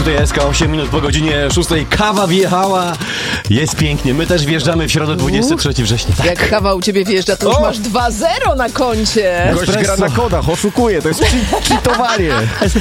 tutaj SK, 8 minut po godzinie 6. Kawa wjechała. Jest pięknie. My też wjeżdżamy w środę 23 września. Tak. Jak kawa u ciebie wjeżdża, to już masz 2-0 na koncie. Gość gra na kodach, oszukuje, to jest cheatowanie.